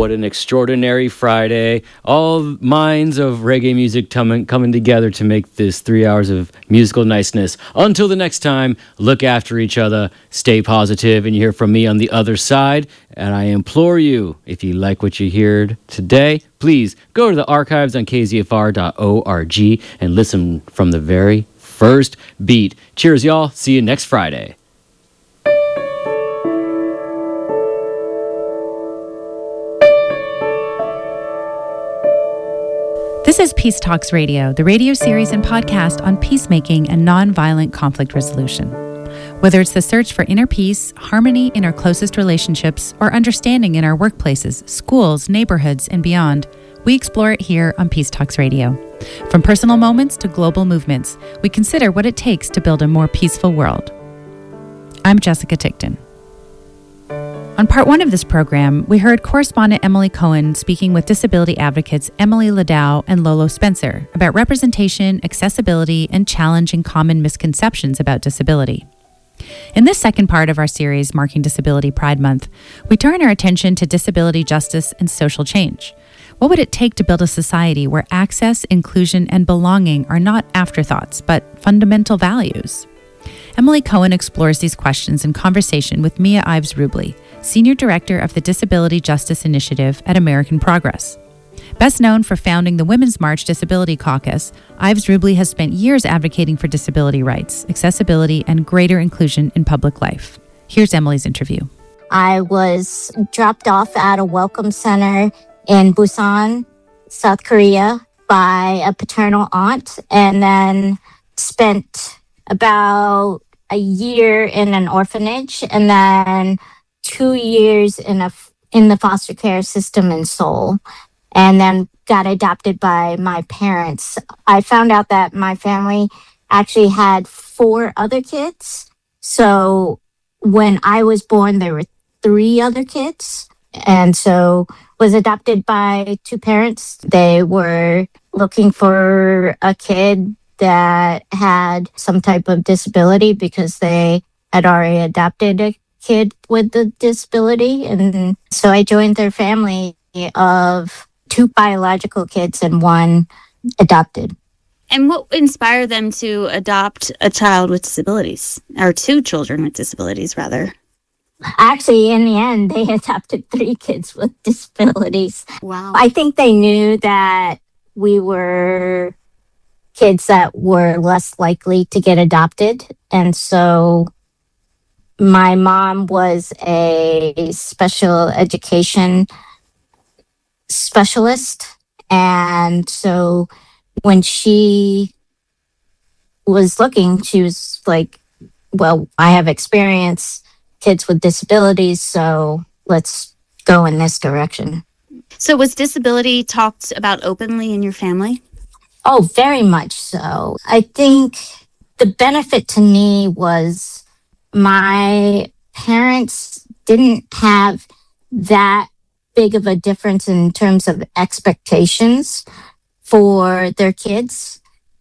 what an extraordinary Friday. All minds of reggae music coming together to make this 3 hours of musical niceness. Until the next time, look after each other, stay positive, and you hear from me on the other side. And I implore you, if you like what you heard today, please go to the archives on kzfr.org and listen from the very first beat. Cheers, y'all. See you next Friday. This is Peace Talks Radio, the radio series and podcast on peacemaking and nonviolent conflict resolution. Whether it's the search for inner peace, harmony in our closest relationships, or understanding in our workplaces, schools, neighborhoods, and beyond, we explore it here on Peace Talks Radio. From personal moments to global movements, we consider what it takes to build a more peaceful world. I'm Jessica Tickton. On part one of this program, we heard correspondent Emily Cohen speaking with disability advocates Emily Ladau and Lolo Spencer about representation, accessibility, and challenging common misconceptions about disability. In this second part of our series marking Disability Pride Month, we turn our attention to disability justice and social change. What would it take to build a society where access, inclusion, and belonging are not afterthoughts, but fundamental values? Emily Cohen explores these questions in conversation with Mia Ives Rubley, Senior Director of the Disability Justice Initiative at American Progress. Best known for founding the Women's March Disability Caucus, Ives Rubley has spent years advocating for disability rights, accessibility, and greater inclusion in public life. Here's Emily's interview. I was dropped off at a welcome center in Busan, South Korea, by a paternal aunt, and then spent about a year in an orphanage, and then 2 years in the foster care system in Seoul, and then got adopted by my parents. I found out that my family actually had 4 other kids. So when I was born, there were 3 other kids, and so was adopted by 2 parents. They were looking for a kid that had some type of disability because they had already adopted a kid with a disability. And so I joined their family of 2 biological kids and 1 adopted. And what inspired them to adopt a child with disabilities, or 2 children with disabilities, rather? Actually, in the end, they adopted 3 kids with disabilities. Wow. I think they knew that we were kids that were less likely to get adopted. And so my mom was a special education specialist. And so when she was looking, she was like, well, I have experience kids with disabilities, so let's go in this direction. So was disability talked about openly in your family? Oh, very much so. I think the benefit to me was my parents didn't have that big of a difference in terms of expectations for their kids.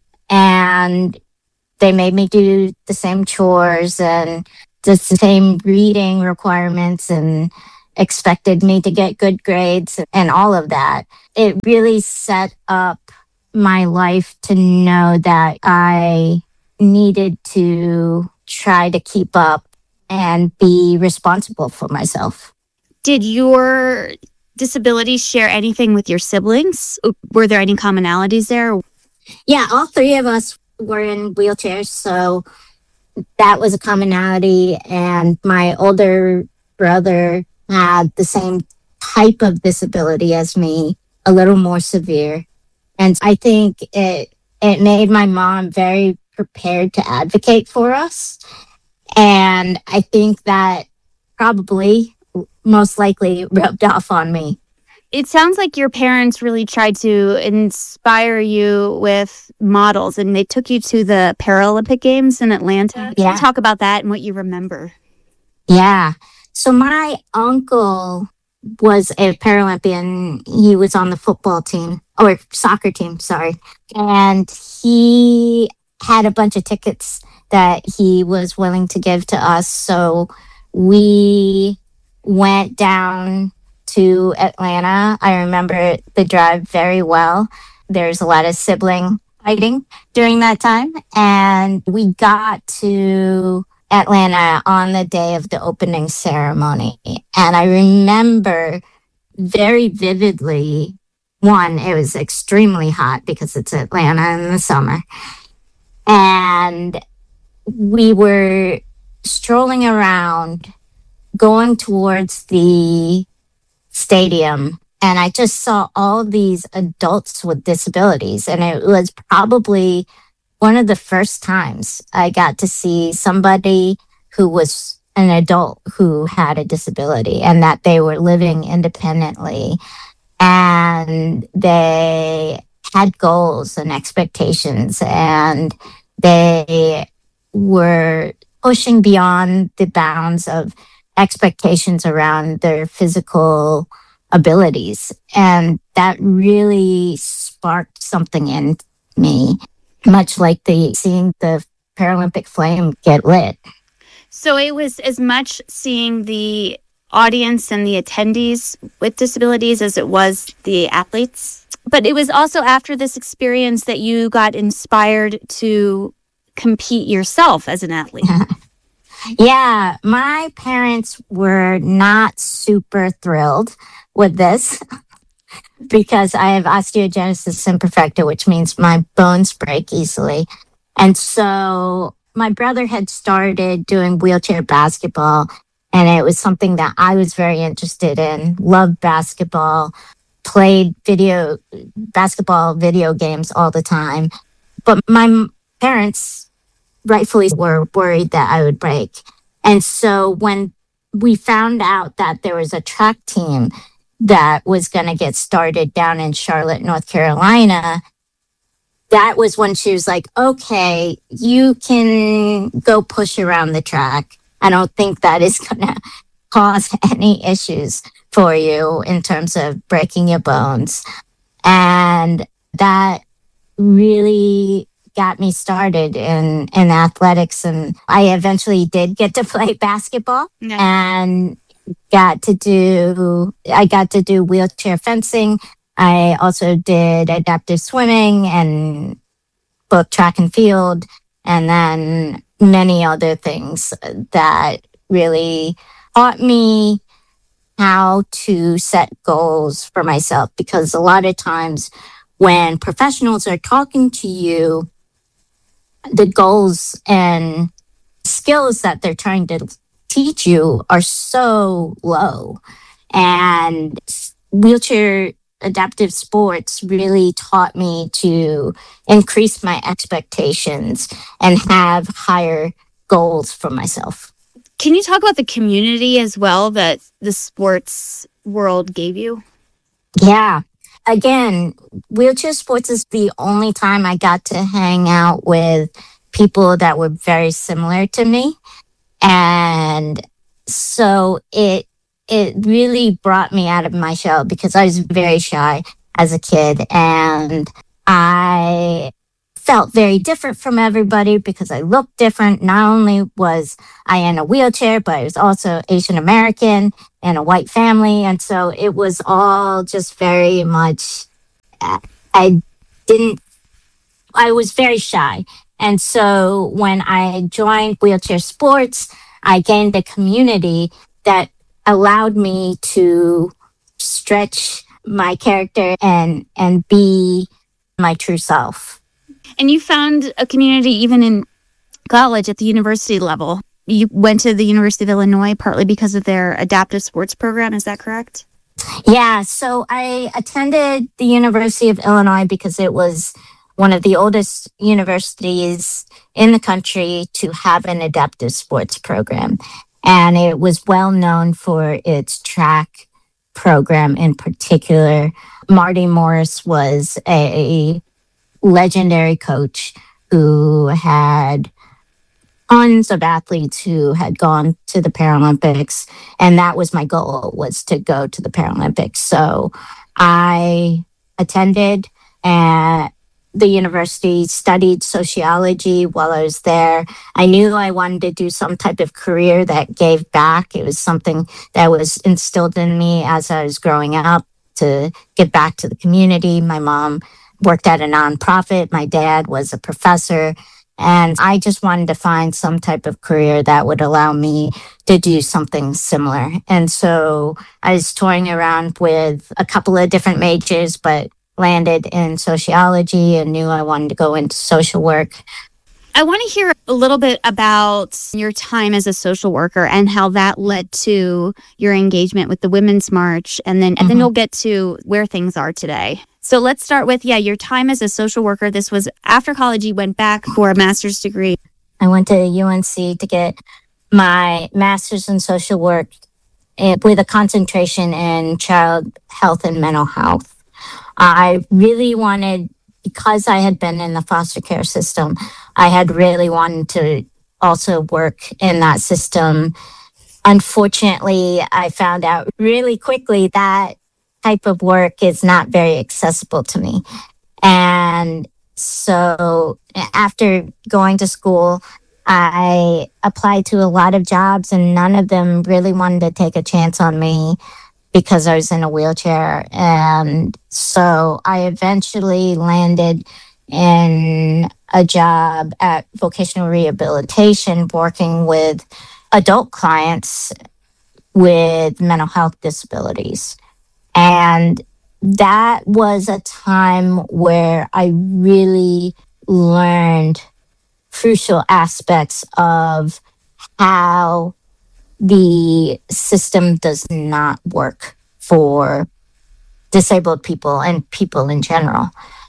And they made me do the same chores and the same reading requirements and expected me to get good grades and all of that. It really set up my life to know that I needed to try to keep up and be responsible for myself. Did your disabilities share anything with your siblings? Were there any commonalities there? Yeah, all 3 of us were in wheelchairs, so that was a commonality. And my older brother had the same type of disability as me, a little more severe. And I think it made my mom very prepared to advocate for us. And I think that probably, most likely, rubbed off on me. It sounds like your parents really tried to inspire you with models, and they took you to the Paralympic Games in Atlanta. Yeah. Talk about that and what you remember. Yeah. So my uncle was a Paralympian. He was on the football team, or soccer team, sorry. And he had a bunch of tickets that he was willing to give to us. So we went down to Atlanta. I remember the drive very well. There's a lot of sibling fighting during that time. And we got to Atlanta on the day of the opening ceremony. And I remember very vividly, one, it was extremely hot because it's Atlanta in the summer. And we were strolling around, going towards the stadium, and I just saw all these adults with disabilities. And it was probably one of the first times I got to see somebody who was an adult who had a disability and that they were living independently. And they had goals and expectations, and they were pushing beyond the bounds of expectations around their physical abilities. And that really sparked something in me, much like seeing the Paralympic flame get lit. So it was as much seeing the audience and the attendees with disabilities as it was the athletes. But it was also after this experience that you got inspired to compete yourself as an athlete. Yeah, my parents were not super thrilled with this because I have osteogenesis imperfecta, which means my bones break easily. And so my brother had started doing wheelchair basketball, and it was something that I was very interested in, loved basketball, played basketball video games all the time. But my parents rightfully were worried that I would break. And so when we found out that there was a track team that was going to get started down in Charlotte, North Carolina, that was when she was like, okay, you can go push around the track. I don't think that is going to cause any issues for you in terms of breaking your bones. And that really got me started in athletics. And I eventually did get to play basketball and got to do wheelchair fencing. I also did adaptive swimming and both track and field, and then many other things that really taught me how to set goals for myself. Because a lot of times when professionals are talking to you, the goals and skills that they're trying to teach you are so low. And wheelchair adaptive sports really taught me to increase my expectations and have higher goals for myself. Can you talk about the community as well that the sports world gave you? Yeah. Again, wheelchair sports is the only time I got to hang out with people that were very similar to me. And so it really brought me out of my shell because I was very shy as a kid, and I felt very different from everybody because I looked different. Not only was I in a wheelchair, but I was also Asian American in a white family. And so it was all just very much, I was very shy. And so when I joined wheelchair sports, I gained a community that allowed me to stretch my character and be my true self. And you found a community even in college at the university level. You went to the University of Illinois partly because of their adaptive sports program. Is that correct? Yeah. So I attended the University of Illinois because it was one of the oldest universities in the country to have an adaptive sports program. And it was well known for its track program in particular. Marty Morris was a legendary coach who had tons of athletes who had gone to the Paralympics, and that was my goal, was to go to the Paralympics. So I attended, and the university, studied sociology while I was there. I knew I wanted to do some type of career that gave back. It was something that was instilled in me as I was growing up to give back to the community. My mom worked at a nonprofit. My dad was a professor. And I just wanted to find some type of career that would allow me to do something similar. And so I was toying around with a couple of different majors, but landed in sociology and knew I wanted to go into social work. I want to hear a little bit about your time as a social worker and how that led to your engagement with the Women's March. And then we'll get to where things are today. So let's start with, your time as a social worker. This was after college, you went back for a master's degree. I went to UNC to get my master's in social work with a concentration in child health and mental health. I really wanted, because I had been in the foster care system, I had really wanted to also work in that system. Unfortunately, I found out really quickly that type of work is not very accessible to me. And so after going to school, I applied to a lot of jobs and none of them really wanted to take a chance on me because I was in a wheelchair. And so I eventually landed in a job at vocational rehabilitation, working with adult clients with mental health disabilities. And that was a time where I really learned crucial aspects of how the system does not work for disabled people and people in general.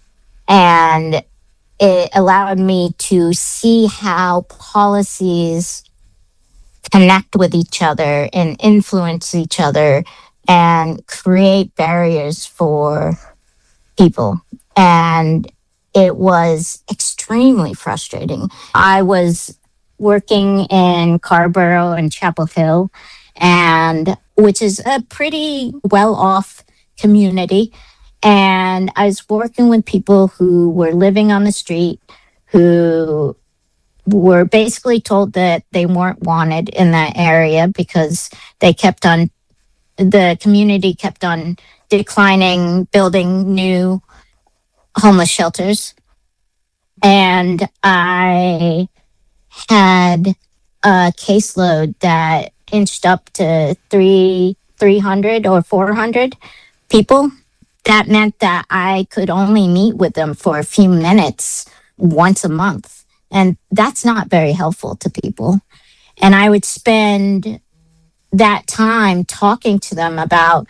And it allowed me to see how policies connect with each other and influence each other and create barriers for people. And it was extremely frustrating. I was working in Carborough and Chapel Hill, and which is a pretty well-off community. And I was working with people who were living on the street, who were basically told that they weren't wanted in that area because the community kept on declining, building new homeless shelters. And I had a caseload that inched up to 300 or 400 people. That meant that I could only meet with them for a few minutes once a month. And that's not very helpful to people. And I would spend that time talking to them about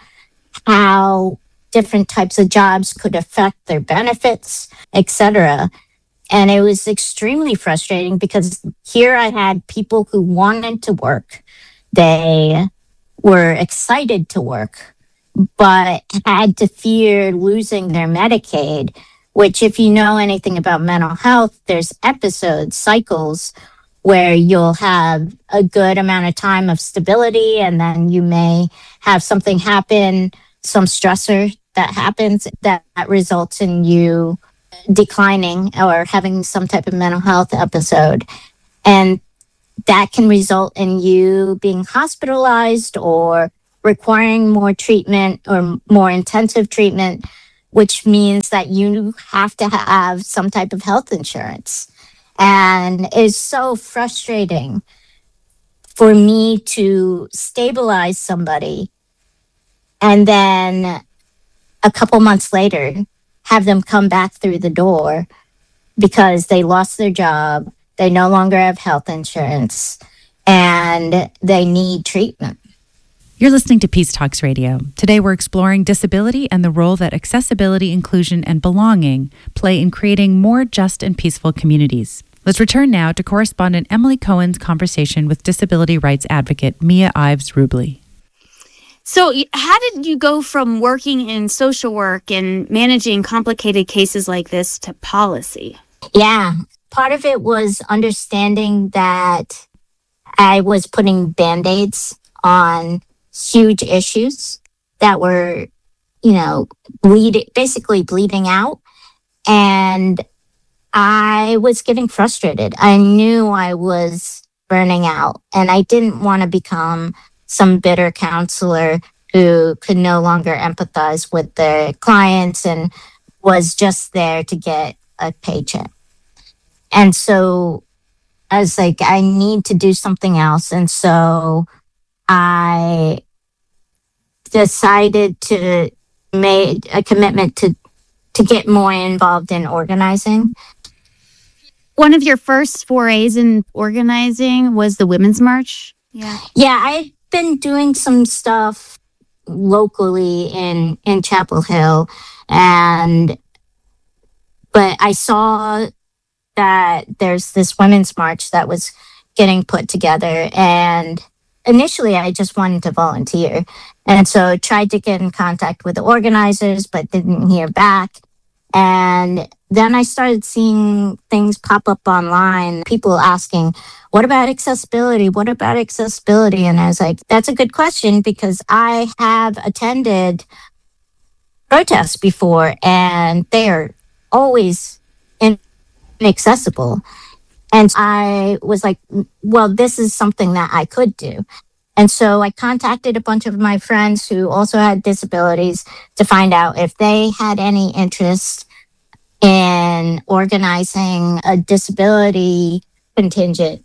how different types of jobs could affect their benefits, etc. And it was extremely frustrating because here I had people who wanted to work. They were excited to work, but had to fear losing their Medicaid, which if you know anything about mental health, there's episodes, cycles, where you'll have a good amount of time of stability and then you may have something happen, some stressor that happens that results in you declining or having some type of mental health episode. And that can result in you being hospitalized or requiring more treatment or more intensive treatment, which means that you have to have some type of health insurance. And it's so frustrating for me to stabilize somebody and then a couple months later have them come back through the door because they lost their job, they no longer have health insurance, and they need treatment. You're listening to Peace Talks Radio. Today we're exploring disability and the role that accessibility, inclusion, and belonging play in creating more just and peaceful communities. Let's return now to correspondent Emily Cohen's conversation with disability rights advocate Mia Ives Rubley. So how did you go from working in social work and managing complicated cases like this to policy? Yeah, part of it was understanding that I was putting Band-Aids on huge issues that were, basically bleeding out. And I was getting frustrated. I knew I was burning out, and I didn't want to become some bitter counselor who could no longer empathize with their clients and was just there to get a paycheck. And so I was like, I need to do something else. And so I decided to make a commitment to get more involved in organizing. One of your first forays in organizing was the Women's March. Yeah, I've been doing some stuff locally in Chapel Hill, but I saw that there's this Women's March that was getting put together, and initially I just wanted to volunteer, and so tried to get in contact with the organizers but didn't hear back. And then I started seeing things pop up online, people asking, what about accessibility? What about accessibility? And I was like, that's a good question, because I have attended protests before and they are always inaccessible. And I was like, well, this is something that I could do. And so I contacted a bunch of my friends who also had disabilities to find out if they had any interest in organizing a disability contingent,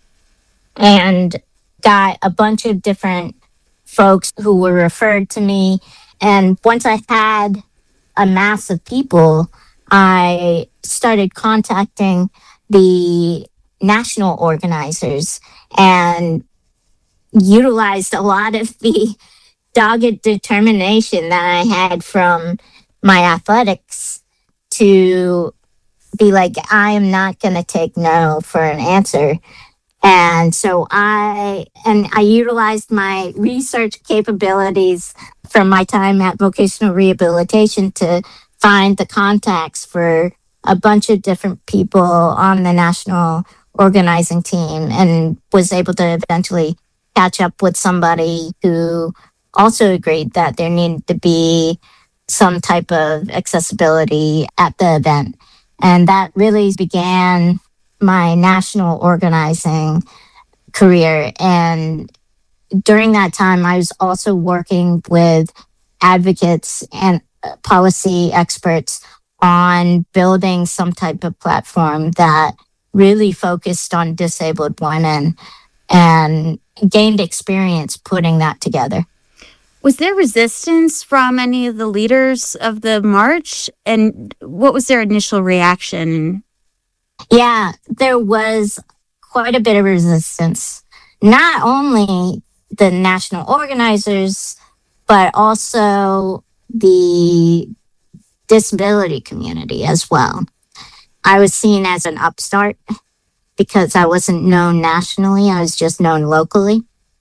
and got a bunch of different folks who were referred to me. And once I had a mass of people, I started contacting the national organizers and utilized a lot of the dogged determination that I had from my athletics to be like, I am not going to take no for an answer. And so I utilized my research capabilities from my time at vocational rehabilitation to find the contacts for a bunch of different people on the national organizing team, and was able to eventually catch up with somebody who also agreed that there needed to be some type of accessibility at the event. And that really began my national organizing career. And during that time, I was also working with advocates and policy experts on building some type of platform that really focused on disabled women, and gained experience putting that together. Was there resistance from any of the leaders of the march? And what was their initial reaction? Yeah, there was quite a bit of resistance. Not only the national organizers, but also the disability community as well. I was seen as an upstart because I wasn't known nationally. I was just known locally.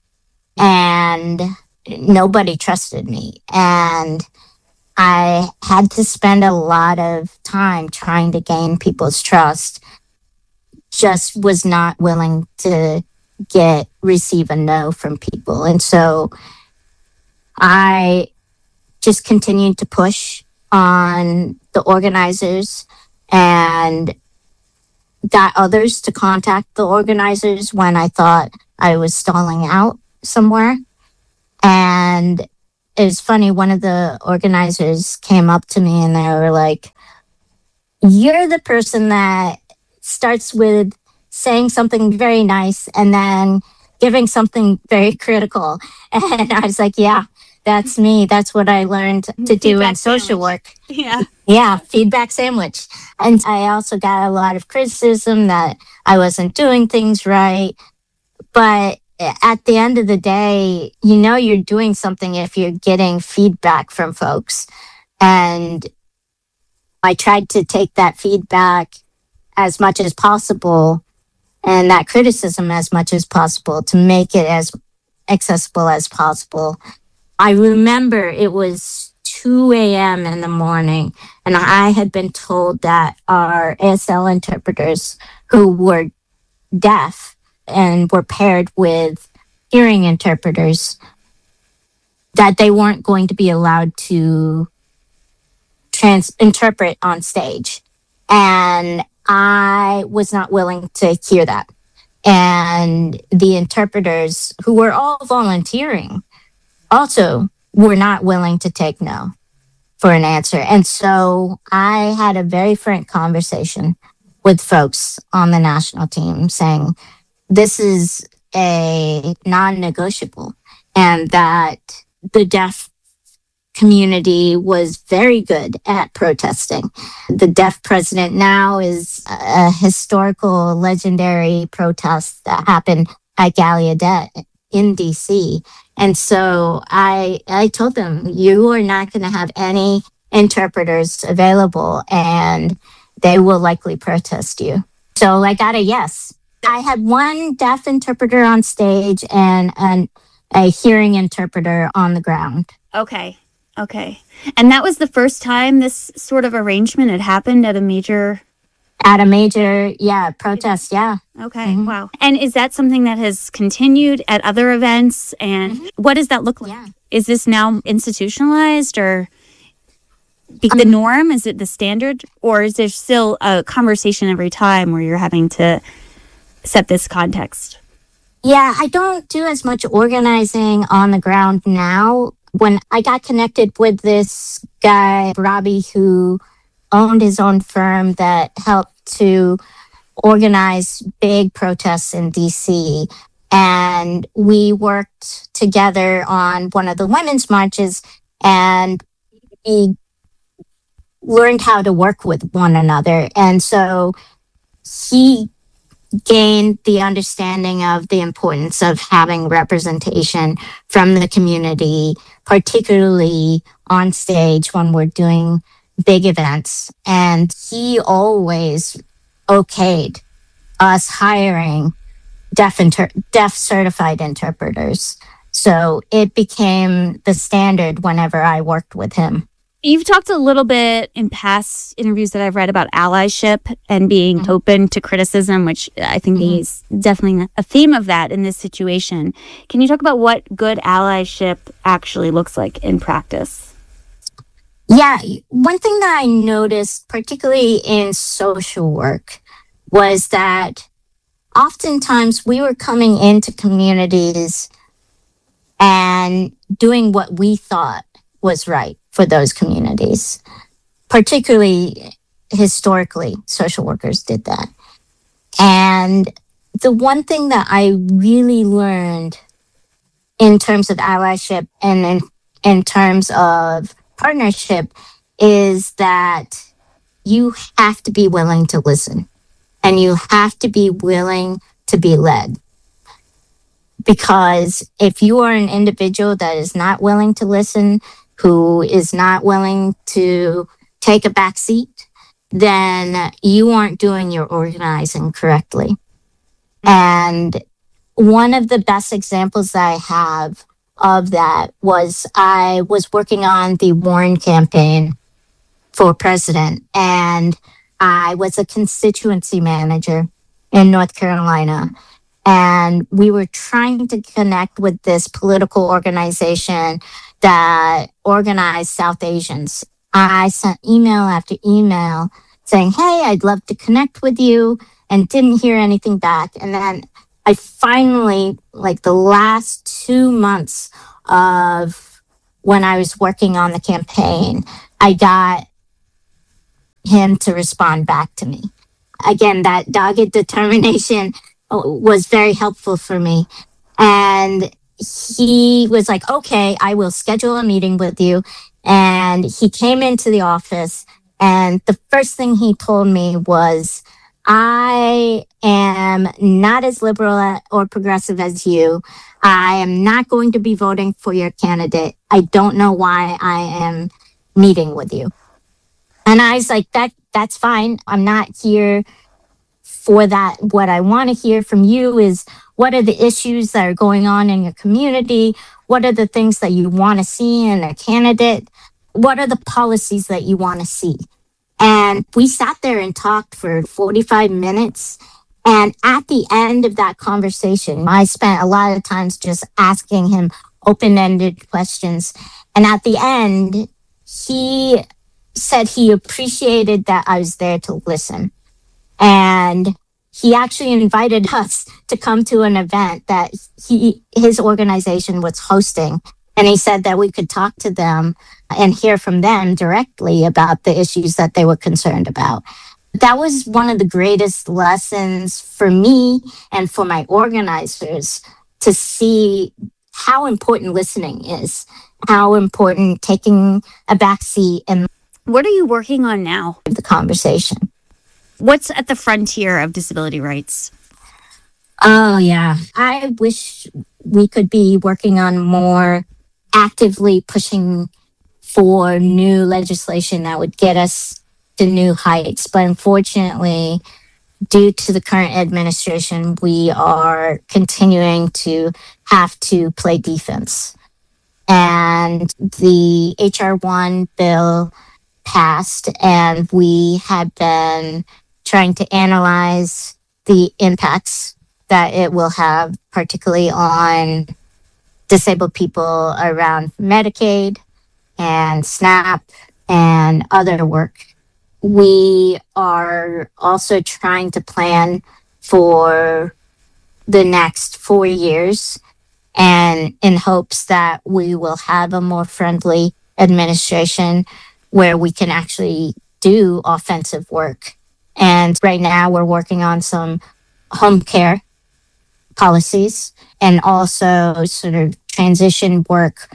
And nobody trusted me. And I had to spend a lot of time trying to gain people's trust. Just was not willing to receive a no from people. And so I just continued to push on the organizers and got others to contact the organizers when I thought I was stalling out somewhere. And it's funny, one of the organizers came up to me and they were like, you're the person that starts with saying something very nice and then giving something very critical. And I was like, yeah, that's me. That's what I learned to do in social work. Yeah. Yeah, feedback sandwich. And I also got a lot of criticism that I wasn't doing things right. But at the end of the day, you know you're doing something if you're getting feedback from folks. And I tried to take that feedback as much as possible and that criticism as much as possible to make it as accessible as possible. I remember it was 2 a.m. in the morning, and I had been told that our ASL interpreters who were deaf and were paired with hearing interpreters, that they weren't going to be allowed to interpret on stage. And I was not willing to hear that. And the interpreters, who were all volunteering, also were not willing to take no for an answer. And so I had a very frank conversation with folks on the national team saying, this is a non-negotiable, and that the deaf community was very good at protesting. The deaf president now is a historical, legendary protest that happened at Gallaudet in DC. And so I told them, you are not going to have any interpreters available, and they will likely protest you. So I got a yes. I had one deaf interpreter on stage and a hearing interpreter on the ground. Okay. And that was the first time this sort of arrangement had happened at a major... protest, yeah. Okay, mm-hmm. Wow. And is that something that has continued at other events? And what does that look like? Yeah. Is this now institutionalized or the norm? Is it the standard? Or is there still a conversation every time where you're having to set this context? Yeah, I don't do as much organizing on the ground now. When I got connected with this guy, Robbie, who owned his own firm that helped to organize big protests in DC, and we worked together on one of the women's marches, and we learned how to work with one another. And so he gained the understanding of the importance of having representation from the community, particularly on stage when we're doing big events. And he always okayed us hiring deaf certified interpreters. So it became the standard whenever I worked with him. You've talked a little bit in past interviews that I've read about allyship and being open to criticism, which I think is definitely a theme of that in this situation. Can you talk about what good allyship actually looks like in practice? Yeah, one thing that I noticed, particularly in social work, was that oftentimes we were coming into communities and doing what we thought was right for those communities. Particularly historically, social workers did that. And the one thing that I really learned in terms of allyship and in terms of partnership is that you have to be willing to listen, and you have to be willing to be led. Because if you are an individual that is not willing to listen, who is not willing to take a back seat, then you aren't doing your organizing correctly. And one of the best examples that I have of that was I was working on the Warren campaign for president, and I was a constituency manager in North Carolina. And we were trying to connect with this political organization that organized South Asians. I sent email after email saying, hey, I'd love to connect with you, and didn't hear anything back. And then I finally, like the last 2 months of when I was working on the campaign, I got him to respond back to me. Again, that dogged determination was very helpful for me. And he was like, okay, I will schedule a meeting with you. And he came into the office, and the first thing he told me was, I am not as liberal or progressive as you. I am not going to be voting for your candidate. I don't know why I am meeting with you. And I was like, that's fine. I'm not here for that. What I want to hear from you is, what are the issues that are going on in your community? What are the things that you want to see in a candidate? What are the policies that you want to see? And we sat there and talked for 45 minutes. And at the end of that conversation, I spent a lot of times just asking him open-ended questions. And at the end, he said he appreciated that I was there to listen. And he actually invited us to come to an event that his organization was hosting. And he said that we could talk to them and hear from them directly about the issues that they were concerned about. That was one of the greatest lessons for me and for my organizers, to see how important listening is, how important taking a backseat and what are you working on now? The conversation. What's at the frontier of disability rights? Oh, yeah. I wish we could be working on more actively pushing for new legislation that would get us to new heights. But unfortunately, due to the current administration, we are continuing to have to play defense. And the HR 1 bill passed, and we had been trying to analyze the impacts that it will have, particularly on disabled people around Medicaid and SNAP and other work. We are also trying to plan for the next 4 years, and in hopes that we will have a more friendly administration where we can actually do offensive work. And right now we're working on some home care policies and also sort of transitional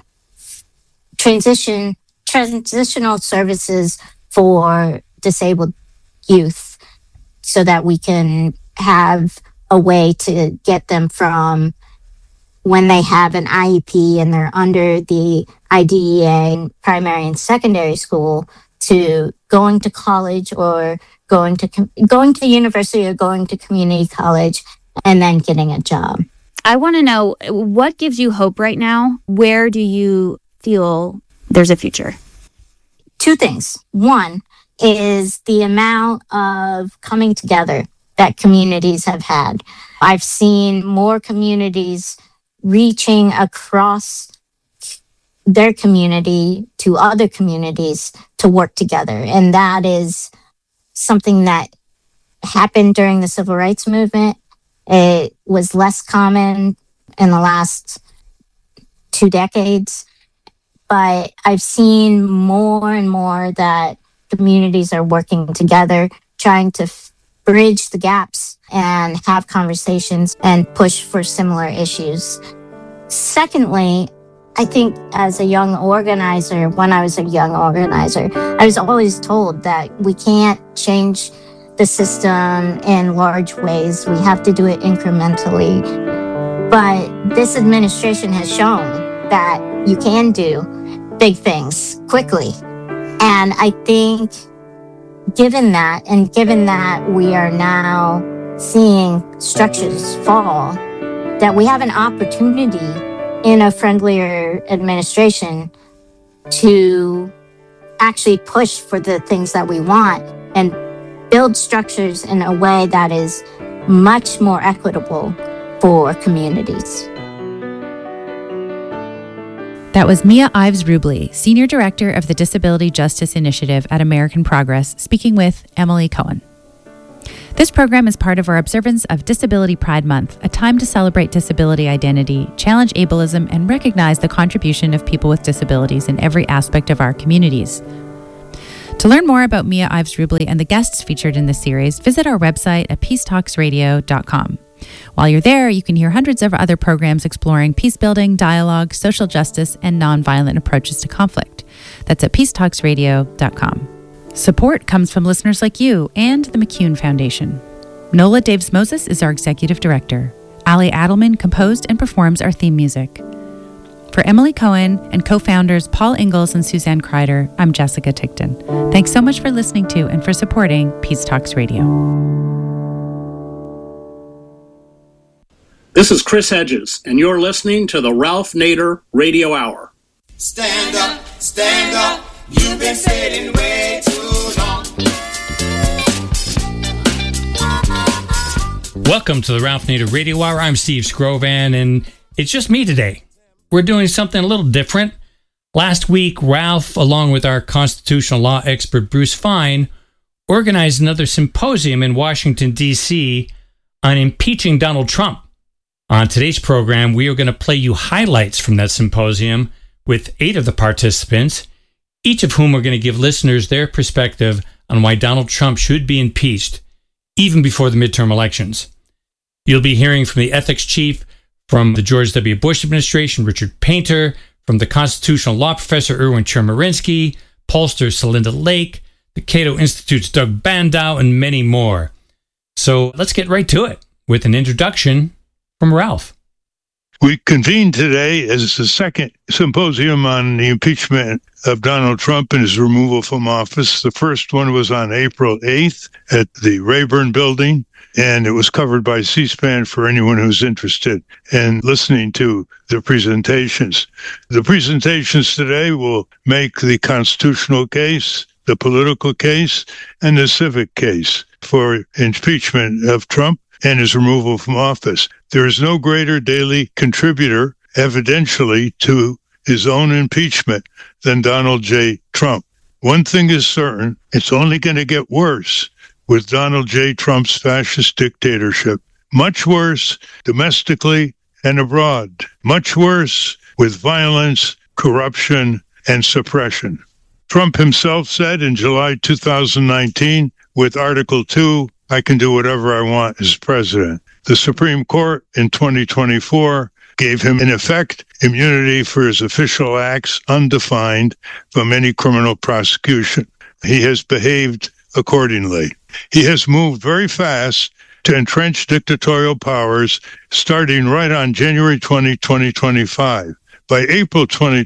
services for disabled youth, so that we can have a way to get them from when they have an IEP and they're under the IDEA primary and secondary school to going to college or going to university or going to community college and then getting a job. I want to know, what gives you hope right now? Where do you feel there's a future? Two things. One is the amount of coming together that communities have had. I've seen more communities reaching across their community to other communities to work together. And that is something that happened during the civil rights movement. It was less common in the last 2 decades, but I've seen more and more that communities are working together, trying to bridge the gaps and have conversations and push for similar issues. Secondly, I think as a young organizer, when I was a young organizer, I was always told that we can't change the system in large ways. We have to do it incrementally. But this administration has shown that you can do big things quickly. And I think given that we are now seeing structures fall, that we have an opportunity in a friendlier administration to actually push for the things that we want and build structures in a way that is much more equitable for communities. That was Mia Ives Rubley, Senior Director of the Disability Justice Initiative at American Progress, speaking with Emily Cohen. This program is part of our observance of Disability Pride Month, a time to celebrate disability identity, challenge ableism, and recognize the contribution of people with disabilities in every aspect of our communities. To learn more about Mia Ives Rubley and the guests featured in this series, visit our website at peacetalksradio.com. While you're there, you can hear hundreds of other programs exploring peace building, dialogue, social justice, and nonviolent approaches to conflict. That's at peacetalksradio.com. Support comes from listeners like you and the McCune Foundation. Nola Daves-Moses is our executive director. Ali Adelman composed and performs our theme music. For Emily Cohen and co-founders Paul Ingalls and Suzanne Kreider, I'm Jessica Tickton. Thanks so much for listening to and for supporting Peace Talks Radio. This is Chris Hedges, and you're listening to the Ralph Nader Radio Hour. Stand up, you've been sitting way too long. Welcome to the Ralph Nader Radio Hour. I'm Steve Scrovan, and it's just me today. We're doing something a little different. Last week, Ralph, along with our constitutional law expert Bruce Fine, organized another symposium in Washington, D.C. on impeaching Donald Trump. On today's program, we are going to play you highlights from that symposium with 8 of the participants, each of whom are going to give listeners their perspective on why Donald Trump should be impeached, even before the midterm elections. You'll be hearing from the ethics chief from the George W. Bush administration, Richard Painter, from the constitutional law professor, Erwin Chemerinsky, pollster Celinda Lake, the Cato Institute's Doug Bandow, and many more. So let's get right to it with an introduction from Ralph. We convened today as the second symposium on the impeachment of Donald Trump and his removal from office. The first one was on April 8th at the Rayburn Building, and it was covered by C-SPAN for anyone who's interested in listening to the presentations. The presentations today will make the constitutional case, the political case, and the civic case for impeachment of Trump and his removal from office. There is no greater daily contributor, evidentially, to his own impeachment than Donald J. Trump. One thing is certain, it's only going to get worse with Donald J. Trump's fascist dictatorship. Much worse domestically and abroad. Much worse with violence, corruption, and suppression. Trump himself said in July 2019, with Article 2, I can do whatever I want as president. The Supreme Court in 2024 gave him, in effect, immunity for his official acts undefined from any criminal prosecution. He has behaved accordingly. He has moved very fast to entrench dictatorial powers starting right on January 20, 2025. By April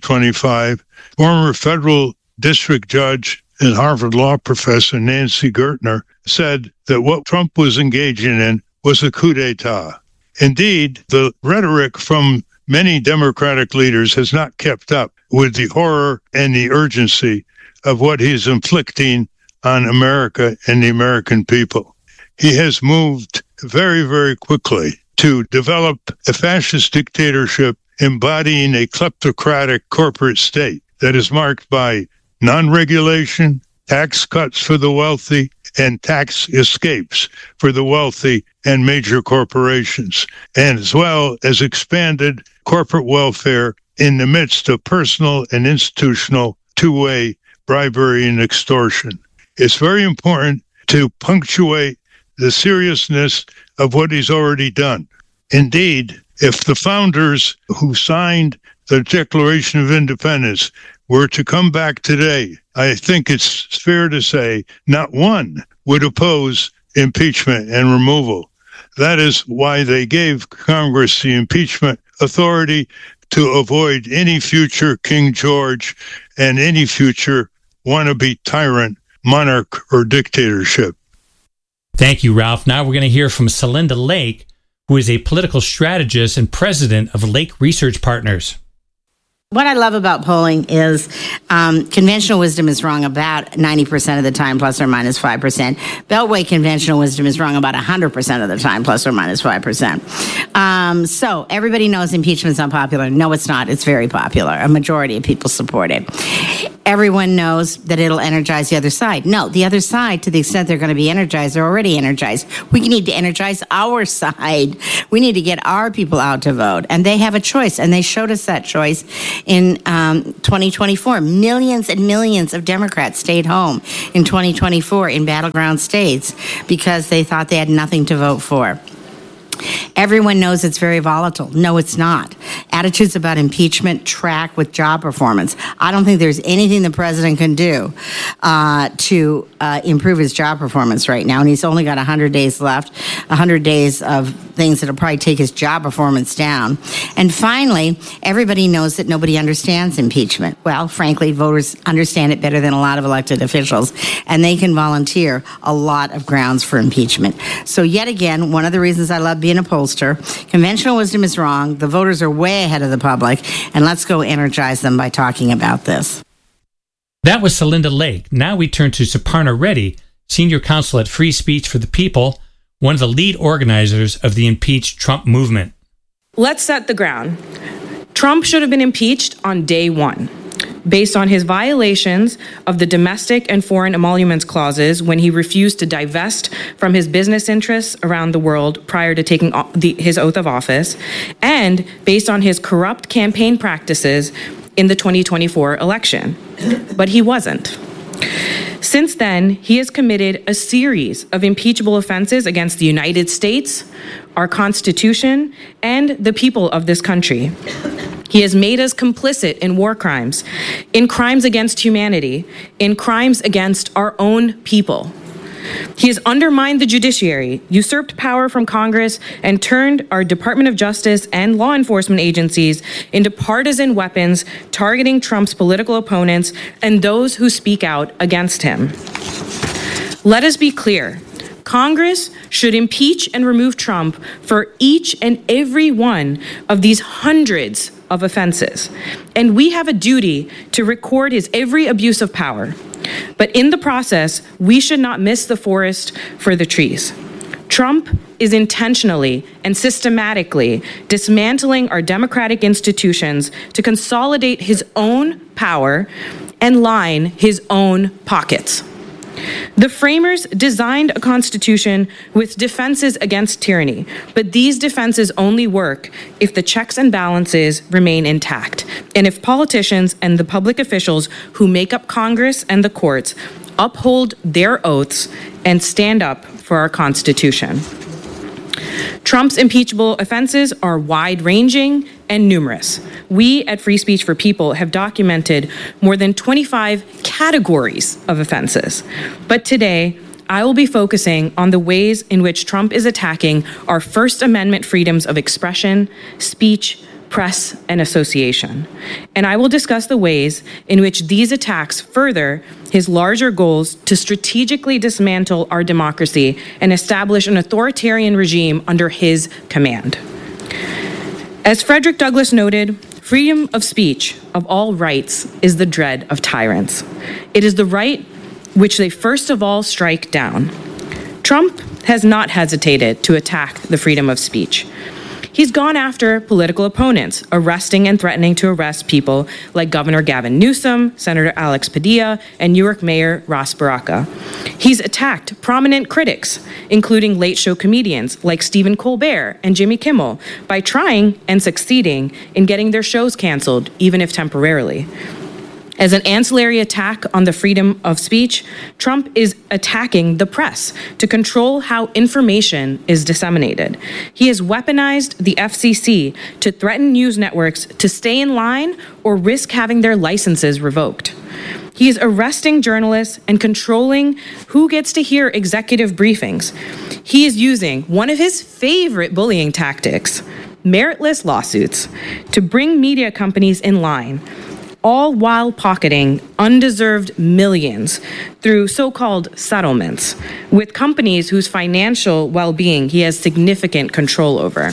2025, former federal district judge and Harvard law professor Nancy Gertner said that what Trump was engaging in was a coup d'etat. Indeed, the rhetoric from many Democratic leaders has not kept up with the horror and the urgency of what he's inflicting on America and the American people. He has moved very, very quickly to develop a fascist dictatorship embodying a kleptocratic corporate state that is marked by non-regulation, tax cuts for the wealthy, and tax escapes for the wealthy and major corporations, and as well as expanded corporate welfare in the midst of personal and institutional two-way bribery and extortion. It's very important to punctuate the seriousness of what he's already done. Indeed, if the founders who signed the Declaration of Independence were to come back today, I think it's fair to say not one would oppose impeachment and removal. That is why they gave Congress the impeachment authority to avoid any future King George and any future wannabe tyrant, monarch, or dictatorship. Thank you, Ralph. Now we're going to hear from Celinda Lake, who is a political strategist and president of Lake Research Partners. What I love about polling is conventional wisdom is wrong about 90% of the time, plus or minus 5%. Beltway conventional wisdom is wrong about 100% of the time, plus or minus 5%. So everybody knows impeachment's unpopular. No, it's not. It's very popular. A majority of people support it. Everyone knows that it'll energize the other side. No, the other side, to the extent they're going to be energized, they're already energized. We need to energize our side. We need to get our people out to vote. And they have a choice, and they showed us that choice in 2024. Millions and millions of Democrats stayed home in 2024 in battleground states because they thought they had nothing to vote for. Everyone knows it's very volatile. No, it's not. Attitudes about impeachment track with job performance. I don't think there's anything the president can do to improve his job performance right now. And he's only got 100 days left, 100 days of things that'll probably take his job performance down. And finally, everybody knows that nobody understands impeachment. Well, frankly, voters understand it better than a lot of elected officials, and they can volunteer a lot of grounds for impeachment. So yet again, one of the reasons I love being a pollster, conventional wisdom is wrong, the voters are way ahead of the public, and let's go energize them by talking about this. That was Celinda Lake. Now we turn to Suparna Reddy, Senior Counsel at Free Speech for the People, one of the lead organizers of the Impeach Trump movement. Let's set the ground. Trump should have been impeached on day one. based on his violations of the domestic and foreign emoluments clauses when he refused to divest from his business interests around the world prior to taking his oath of office, and based on his corrupt campaign practices in the 2024 election. But he wasn't. Since then, he has committed a series of impeachable offenses against the United States, our Constitution, and the people of this country. He has made us complicit in war crimes, in crimes against humanity, in crimes against our own people. He has undermined the judiciary, usurped power from Congress, and turned our Department of Justice and law enforcement agencies into partisan weapons targeting Trump's political opponents and those who speak out against him. Let us be clear. Congress should impeach and remove Trump for each and every one of these hundreds of offenses. And we have a duty to record his every abuse of power. But in the process, we should not miss the forest for the trees. Trump is intentionally and systematically dismantling our democratic institutions to consolidate his own power and line his own pockets. The framers designed a constitution with defenses against tyranny, but these defenses only work if the checks and balances remain intact, and if politicians and the public officials who make up Congress and the courts uphold their oaths and stand up for our Constitution. Trump's impeachable offenses are wide-ranging and numerous. We at Free Speech for People have documented more than 25 categories of offenses. But today, I will be focusing on the ways in which Trump is attacking our First Amendment freedoms of expression, speech, press, and association. And I will discuss the ways in which these attacks further his larger goals to strategically dismantle our democracy and establish an authoritarian regime under his command. As Frederick Douglass noted, freedom of speech of all rights is the dread of tyrants. It is the right which they first of all strike down. Trump has not hesitated to attack the freedom of speech. He's gone after political opponents, arresting and threatening to arrest people like Governor Gavin Newsom, Senator Alex Padilla, and New York Mayor Ras Baraka. He's attacked prominent critics, including late show comedians like Stephen Colbert and Jimmy Kimmel, by trying and succeeding in getting their shows canceled, even if temporarily. As an ancillary attack on the freedom of speech, Trump is attacking the press to control how information is disseminated. He has weaponized the FCC to threaten news networks to stay in line or risk having their licenses revoked. He is arresting journalists and controlling who gets to hear executive briefings. He is using one of his favorite bullying tactics, meritless lawsuits, to bring media companies in line, all while pocketing undeserved millions through so-called settlements with companies whose financial well-being he has significant control over.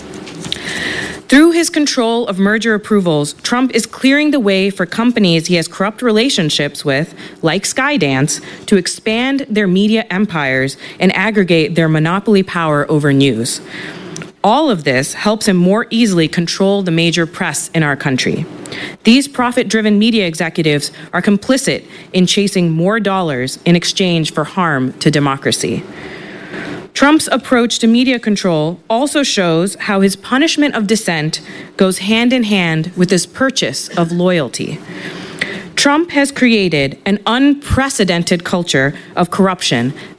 Through his control of merger approvals, Trump is clearing the way for companies he has corrupt relationships with, like Skydance, to expand their media empires and aggregate their monopoly power over news. All of this helps him more easily control the major press in our country. These profit-driven media executives are complicit in chasing more dollars in exchange for harm to democracy. Trump's approach to media control also shows how his punishment of dissent goes hand in hand with his purchase of loyalty. Trump has created an unprecedented culture of corruption